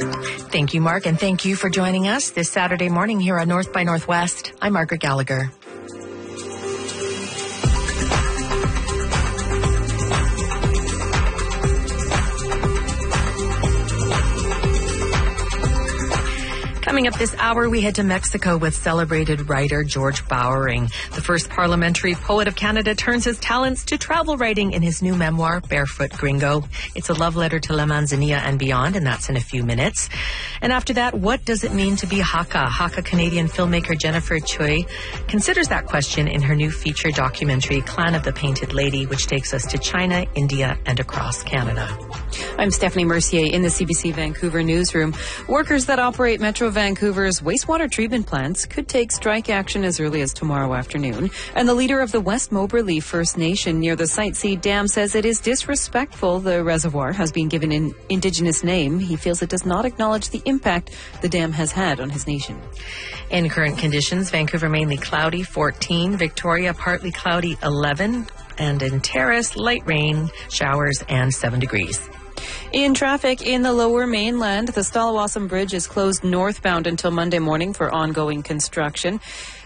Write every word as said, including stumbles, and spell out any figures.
Thank you, Mark, and thank you for joining us this Saturday morning here on North by Northwest. I'm Margaret Gallagher. Coming up this hour, we head to Mexico with celebrated writer George Bowering. The first parliamentary poet of Canada turns his talents to travel writing in his new memoir, Barefoot Gringo. It's a love letter to La Manzanilla and beyond, and that's in a few minutes. And after that, what does it mean to be Hakka? Hakka Canadian filmmaker Jennifer Choi considers that question in her new feature documentary, Clan of the Painted Lady, which takes us to China, India, and across Canada. I'm Stephanie Mercier in the C B C Vancouver newsroom. Workers that operate Metro Vancouver's wastewater treatment plants could take strike action as early as tomorrow afternoon. And the leader of the West Moberly First Nation near the Site C Dam says it is disrespectful the reservoir has been given an Indigenous name. He feels it does not acknowledge the impact the dam has had on his nation. In current conditions, Vancouver mainly cloudy, fourteen, Victoria partly cloudy, eleven, and in Terrace, light rain, showers, and seven degrees. In traffic in the Lower Mainland, the Stalawassam Bridge is closed northbound until Monday morning for ongoing construction.